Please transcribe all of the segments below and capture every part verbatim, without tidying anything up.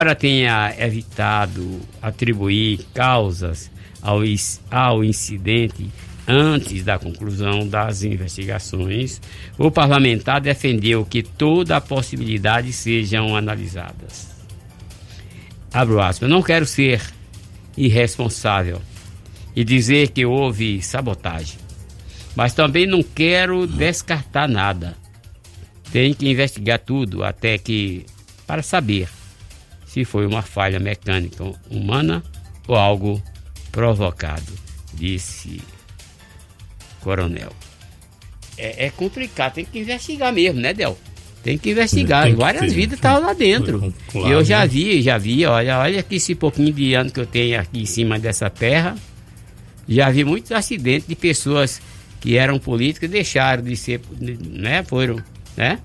embora tenha evitado atribuir causas ao, ao incidente antes da conclusão das investigações, o parlamentar defendeu que todas as possibilidades sejam analisadas. Abro aspas, não quero ser irresponsável e dizer que houve sabotagem, mas também não quero descartar nada. Tem que investigar tudo até que para saber se foi uma falha mecânica humana ou algo provocado, disse Coronel. É, é complicado, tem que investigar mesmo, né, Del? Tem que investigar. Tem que Várias ter. vidas estavam lá dentro. Claro, eu já vi, já vi, olha, olha aqui esse pouquinho de ano que eu tenho aqui em cima dessa terra. Já vi muitos acidentes de pessoas que eram políticas e deixaram de ser, né? Foram, né?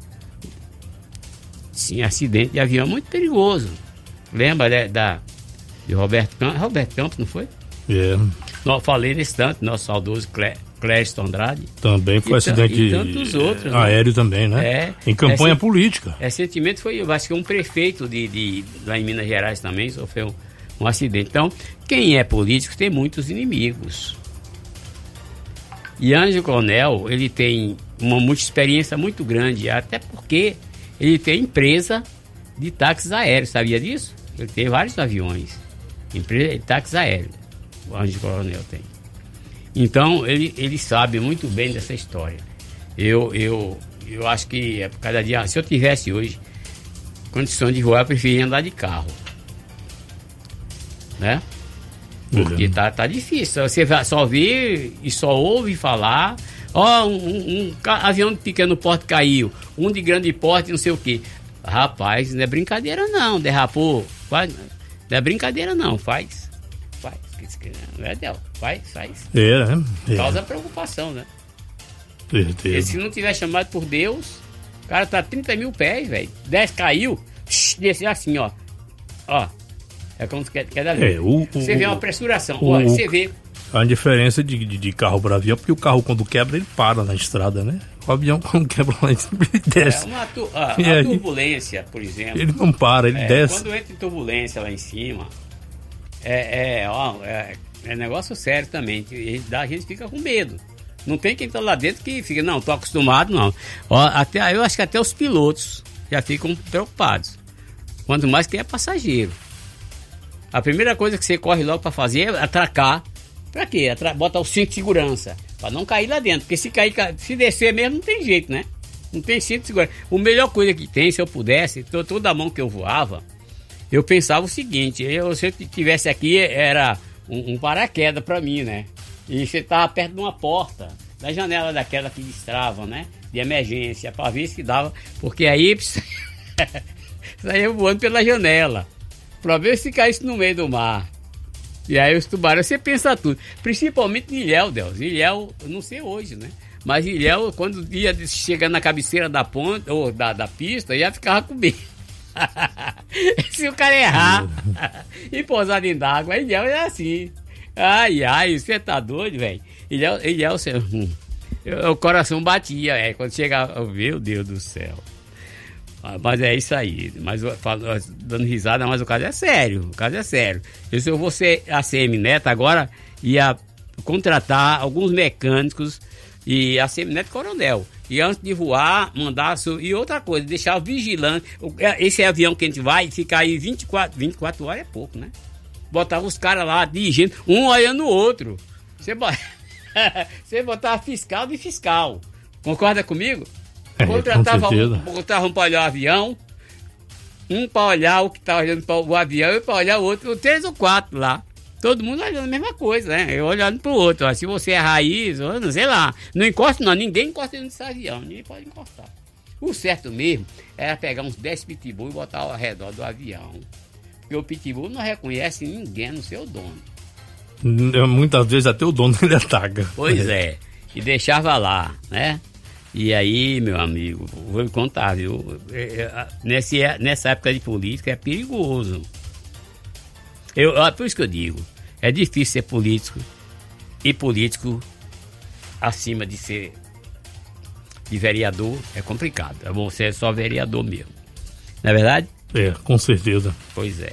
Sim, acidente de avião muito perigoso. Lembra, né, da, de Roberto Campos? Roberto Campos, não foi? É. Yeah. Nós falei nesse tanto, nosso saudoso Clé. Clériston Andrade. Também foi e acidente e tantos outros, aéreo, né? Também, né? É, em campanha é, política. Recentemente foi, eu acho que um prefeito de, de, lá em Minas Gerais também sofreu um, um acidente. Então, quem é político tem muitos inimigos. E Ângelo Coronel, ele tem uma muita experiência muito grande, até porque ele tem empresa de táxis aéreos, sabia disso? Ele tem vários aviões, empresa de táxis aéreos, o Ângelo Coronel tem. Então, ele, ele sabe muito bem dessa história. Eu, eu, eu acho que é por cada dia... Se eu tivesse hoje condição de voar, eu preferia andar de carro. Né? Porque uhum. tá, tá difícil. Você só vê e só ouve falar... Ó, oh, um, um, um avião de pequeno porte caiu. Um de grande porte, não sei o quê. Rapaz, não é brincadeira não. Derrapou. Faz, não é brincadeira não. Faz. Faz. Não é, Del? Faz, faz. É, né? É. Causa preocupação, né? Certeza. E se não tiver chamado por Deus, o cara tá trinta mil pés, velho. dez caiu, desceu assim, ó. Ó. É como quer, quer dar é, o, Você o, vê uma pressuração. O, Olha, você vê. A diferença de, de, de carro para avião, porque o carro, quando quebra, ele para na estrada, né? O avião, quando quebra lá, ele desce. É uma, tu, a, uma aí, turbulência, por exemplo. Ele não para, ele é, desce. Quando entra em turbulência lá em cima, é, é, ó, é, é negócio sério também. A gente fica com medo. Não tem quem tá lá dentro que fica, não, tô acostumado, não. Ó, até, eu acho que até os pilotos já ficam preocupados. Quanto mais quem é passageiro. A primeira coisa que você corre logo para fazer é atracar. Pra quê? Atra... Bota o cinto de segurança. Pra não cair lá dentro. Porque se cair, se descer mesmo, não tem jeito, né? Não tem cinto de segurança. A melhor coisa que tem, se eu pudesse, toda a mão que eu voava, eu pensava o seguinte: eu, se eu tivesse aqui, era um, um paraquedas pra mim, né? E você tava perto de uma porta, da janela daquela que destrava, né? De emergência, pra ver se dava. Porque aí saía voando pela janela. Pra ver se caísse no meio do mar. E aí os tubarões, você pensa tudo. Principalmente Ilhéu, Deus. Ilhéu, eu não sei hoje, né? Mas Ilhéu, quando ia chegar na cabeceira da ponta, ou da, da pista, ia ficar com medo. Se o cara errar e pousar dentro d'água, Ilhéu é assim. Ai, ai, você tá doido, velho? Ilhéu, Ilhéu, você, hum, eu, o coração batia, é, quando chegava, meu Deus do céu. Mas é isso aí, mas falo, dando risada, mas o caso é sério, o caso é sério. Eu, se eu fosse a C M Neto agora, ia contratar alguns mecânicos e a C M Neto Coronel. E antes de voar, mandar... E outra coisa, deixar vigilante. Esse avião que a gente vai, ficar aí vinte e quatro, vinte e quatro horas é pouco, né? Botava os caras lá, dirigindo, um olhando o outro. Você, bot... Você botava fiscal de fiscal. Concorda comigo? É, Contratava um, contratava um para olhar o avião, um para olhar o que estava olhando para o avião e para olhar o outro, três ou quatro lá. Todo mundo olhando a mesma coisa, né? Eu olhando para o outro. Ó, se você é raiz, ou não sei lá. Não encosta, não. Ninguém encosta dentro desse avião. Ninguém pode encostar. O certo mesmo era pegar uns dez pitbull e botar ao redor do avião. Porque o pitbull não reconhece ninguém no seu dono. Muitas vezes até o dono ele ataca. Pois é. E deixava lá, né? E aí, meu amigo, vou contar, viu? Nesse, nessa época de política é perigoso. Eu, por isso que eu digo, é difícil ser político e político acima de ser de vereador, é complicado. É bom ser só vereador mesmo. Não é verdade? É, com certeza. Pois é.